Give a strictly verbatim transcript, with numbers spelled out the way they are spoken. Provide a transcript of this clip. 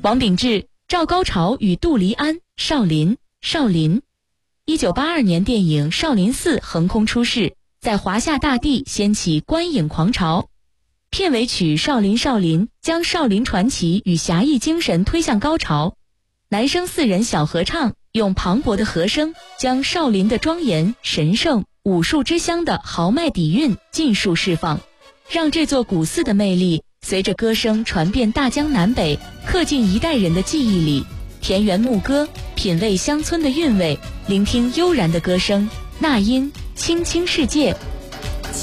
王秉志、赵高潮与杜黎安、少林、少林。一九八二年电影《少林寺》横空出世，在华夏大地掀起观影狂潮。片尾曲《少林少林》将少林传奇与侠义精神推向高潮，男声四人小合唱用磅礴的和声将少林的庄严、神圣、武术之乡的豪迈底蕴尽数释放，让这座古寺的魅力随着歌声传遍大江南北，刻进一代人的记忆里。田园牧歌，品味乡村的韵味，聆听悠然的歌声，那音轻轻世界，